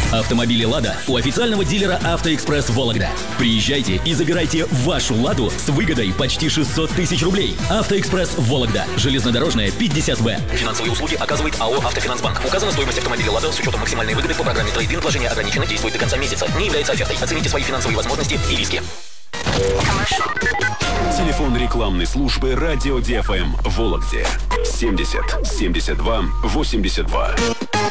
Автомобили «Лада» у официального дилера «Автоэкспресс» Вологда. Приезжайте и забирайте вашу «Ладу» с выгодой почти 600 тысяч рублей. «Автоэкспресс» Вологда. Железнодорожная, 50В. Финансовые услуги оказывает АО «Автофинансбанк». Указана стоимость автомобиля «Лада» с учетом максимальной выгоды по программе «Трейд-ин». Вложение ограничено, действует до конца месяца. Не является офертой. Оцените свои финансовые возможности и риски. Телефон рекламной службы «Радио ДФМ» в Вологде. 70 72 82.